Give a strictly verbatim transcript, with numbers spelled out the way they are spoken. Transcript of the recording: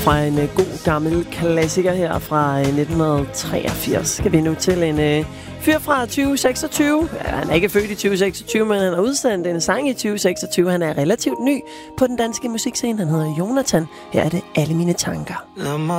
Fra en uh, god gammel klassiker her fra uh, nitten treogfirs skal vi nu til en uh, fyr fra tyve seksogtyve. Ja, han er ikke født i tyve seksogtyve, men han har udsendt en sang i tyve seksogtyve. Han er relativt ny på den danske musikscene. Han hedder Jonathan. Her er det Alle mine tanker. Lad mig